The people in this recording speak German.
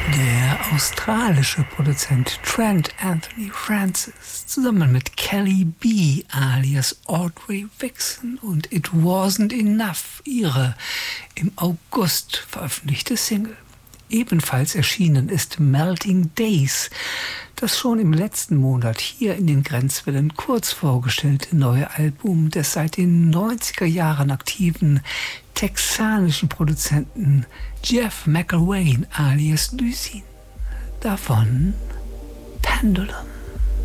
Der australische Produzent Trent Anthony Francis zusammen mit Kelly B alias Audrey Vixen und It Wasn't Enough, ihre im August veröffentlichte Single. Ebenfalls erschienen ist Melting Days, das schon im letzten Monat hier in den Grenzwellen kurz vorgestellte neue Album des seit den 90er Jahren aktiven texanischen Produzenten Jeff McElwain alias Lucine. Davon Pendulum.